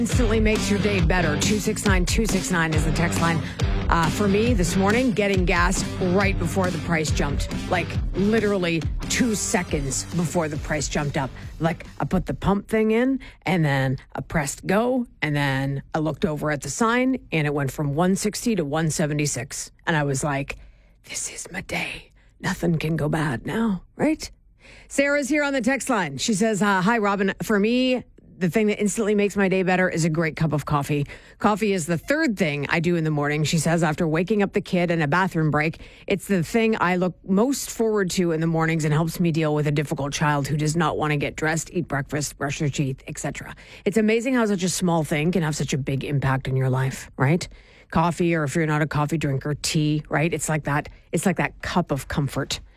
Instantly makes your day better. 269-269 is the text line. For me, this morning, getting gas right before the price jumped. Like, literally 2 seconds before the price jumped up. Like, I put the pump thing in, and then I pressed go, and then I looked over at the sign, and it went from 160 to 176. And I was like, this is my day. Nothing can go bad now, right? Sarah's here on the text line. She says, hi, Robin. For me, the thing that instantly makes my day better is a great cup of coffee. Coffee is the third thing I do in the morning, she says, after waking up the kid and a bathroom break. It's the thing I look most forward to in the mornings and helps me deal with a difficult child who does not want to get dressed, eat breakfast, brush their teeth, etc. It's amazing how such a small thing can have such a big impact in your life, right? Coffee, or if you're not a coffee drinker, tea, right? It's like that cup of comfort.